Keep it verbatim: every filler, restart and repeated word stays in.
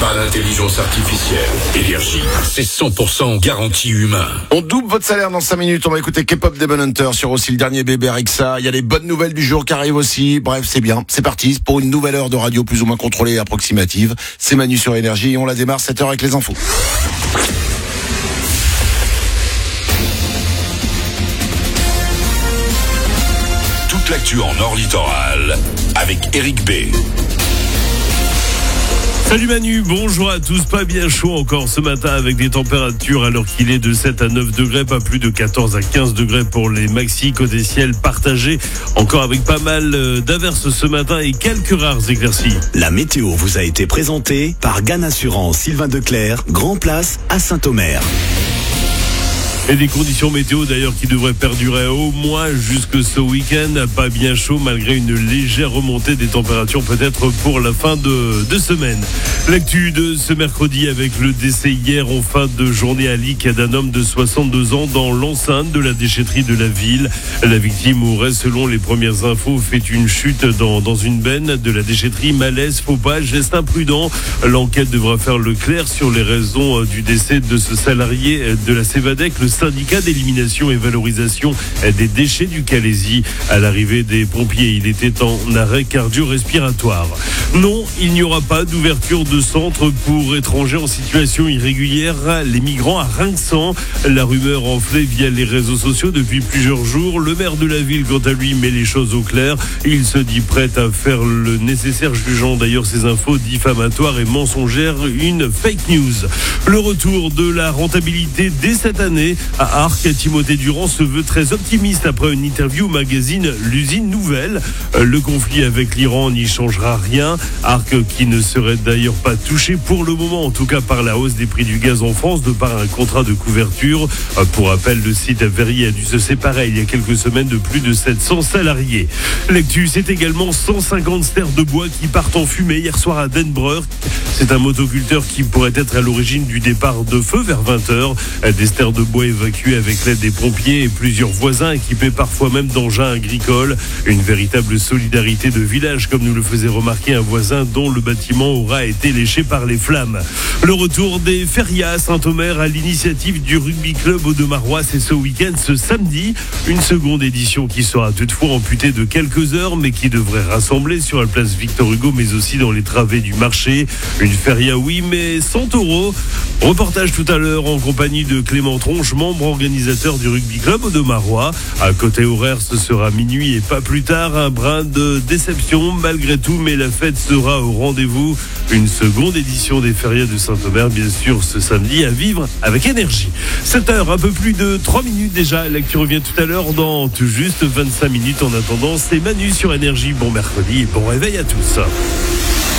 Pas d'intelligence artificielle. Énergie, c'est cent pour cent garantie humain. On double votre salaire dans cinq minutes. On va écouter K-pop Demon Hunter sur aussi le dernier bébé Rixa. Il y a les bonnes nouvelles du jour qui arrivent aussi. Bref, c'est bien. C'est parti pour une nouvelle heure de radio plus ou moins contrôlée et approximative. C'est Manu sur Énergie et on la démarre sept heures avec les infos. Toute l'actu en Nord Littoral avec Eric B. Salut Manu, bonjour à tous, pas bien chaud encore ce matin avec des températures alors qu'il est de sept à neuf degrés, pas plus de quatorze à quinze degrés pour les maxi, côté ciel partagé, encore avec pas mal d'averses ce matin et quelques rares éclaircies. La météo vous a été présentée par Gann Assurance Sylvain Declercq, Grand Place à Saint-Omer. Et des conditions météo d'ailleurs qui devraient perdurer au moins jusque ce week-end. Pas bien chaud malgré une légère remontée des températures peut-être pour la fin de, de semaine. L'actu de ce mercredi avec le décès hier en fin de journée à Lic d'un homme de soixante-deux ans dans l'enceinte de la déchetterie de la ville. La victime aurait, selon les premières infos, fait une chute dans, dans une benne de la déchetterie. Malaise, faux pas, geste imprudent. L'enquête devra faire le clair sur les raisons du décès de ce salarié de la Cévadec, le syndicat d'élimination et valorisation des déchets du Calaisis. À l'arrivée des pompiers, il était en arrêt cardio-respiratoire. Non, il n'y aura pas d'ouverture de centre pour étrangers en situation irrégulière, les migrants à Rinxan. La rumeur enflée via les réseaux sociaux depuis plusieurs jours. Le maire de la ville, quant à lui, met les choses au clair. Il se dit prêt à faire le nécessaire, jugeant d'ailleurs ces infos diffamatoires et mensongères une fake news. Le retour de la rentabilité dès cette année à Arques. Timothée Durand se veut très optimiste après une interview au magazine L'Usine Nouvelle. Le conflit avec l'Iran n'y changera rien. Arques qui ne serait d'ailleurs pas touché pour le moment, en tout cas par la hausse des prix du gaz en France, de par un contrat de couverture. Pour rappel, le site Verrier a dû se séparer il y a quelques semaines de plus de sept cents salariés. L'actu, c'est également cent cinquante stères de bois qui partent en fumée hier soir à Denbreur. C'est un motoculteur qui pourrait être à l'origine du départ de feu vers vingt heures. Des stères de bois évacués avec l'aide des pompiers et plusieurs voisins équipés parfois même d'engins agricoles. Une véritable solidarité de village, comme nous le faisait remarquer un voisin dont le bâtiment aura été léché par les flammes. Le retour des férias à Saint-Omer à l'initiative du rugby club Audomarois, c'est ce week-end, ce samedi. Une seconde édition qui sera toutefois amputée de quelques heures, mais qui devrait rassembler sur la place Victor Hugo, mais aussi dans les travées du marché. Une feria, oui, mais sans taureau. Reportage tout à l'heure en compagnie de Clément Tronche, membre organisateur du rugby club Audomarois. À côté horaire, ce sera minuit et pas plus tard. Un brin de déception malgré tout, mais la fête sera au rendez-vous. Une seconde édition des férias de Saint-Omer, bien sûr, ce samedi à vivre avec énergie. sept heures, un peu plus de trois minutes déjà. L'actu revient tout à l'heure dans tout juste vingt-cinq minutes. En attendant, c'est Manu sur Énergie. Bon mercredi et bon réveil à tous.